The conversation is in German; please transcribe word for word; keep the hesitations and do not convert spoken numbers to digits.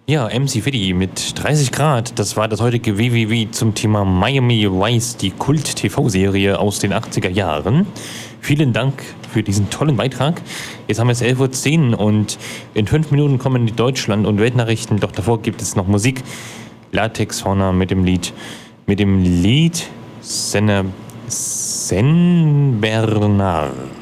Ja, M C Fiddy mit dreißig Grad, das war das heutige W W W zum Thema Miami Vice, die Kult-T V-Serie aus den achtziger Jahren. Vielen Dank für diesen tollen Beitrag. Jetzt haben wir es elf Uhr zehn und in fünf Minuten kommen die Deutschland- und Weltnachrichten, doch davor gibt es noch Musik. Latex Fauna mit dem Lied, mit dem Lied Sen Sen Bernard.